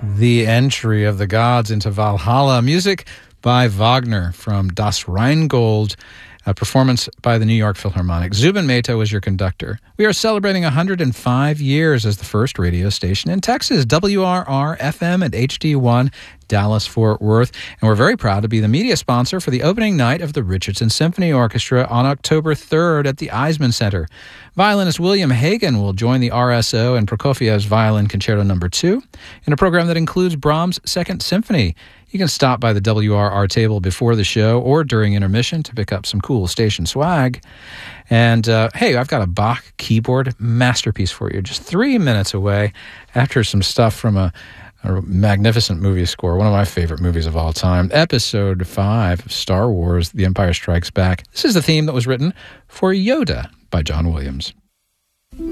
The entry of the gods into Valhalla, music by Wagner from Das Rheingold, a performance by the New York Philharmonic. Zubin Mehta was your conductor. We are celebrating 105 years as the first radio station in Texas, WRR-FM at HD1, Dallas-Fort Worth. And we're very proud to be the media sponsor for the opening night of the Richardson Symphony Orchestra on October 3rd at the Eisman Center. Violinist William Hagen will join the RSO and Prokofiev's Violin Concerto No. 2 in a program that includes Brahms' Second Symphony. You can stop by the WRR table before the show or during intermission to pick up some cool station swag. And hey, I've got a Bach keyboard masterpiece for you, just 3 minutes away after some stuff from a magnificent movie score, one of my favorite movies of all time, Episode 5 of Star Wars, The Empire Strikes Back. This is the theme that was written for Yoda by John Williams.